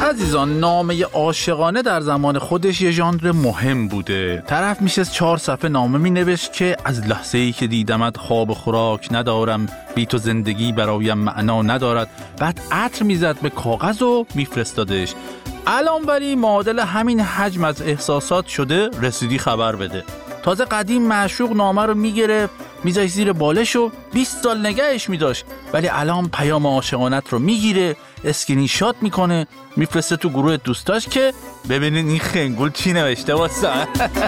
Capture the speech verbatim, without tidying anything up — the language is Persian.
عزیزان، نامه عاشقانه در زمان خودش یه ژانر مهم بوده. طرف میشه چهار صفحه نامه مینوشت که از لحظه‌ای که دیدمت خواب و خوراک ندارم، بی تو زندگی برایم معنا ندارد. بعد عطر میزد به کاغذ و میفرستادش. الان ولی معادل همین حجم از احساسات شده رسیدی خبر بده. تازه قدیم معشوق نامه رو میگرفت میذاشت زیر بالش و بیست سال نگهش میداشت، ولی الان پیام عاشقانت رو میگیره، اسکرین شات میکنه، میفرسته تو گروه دوستاش که ببینین این خنگول چی نوشته واسه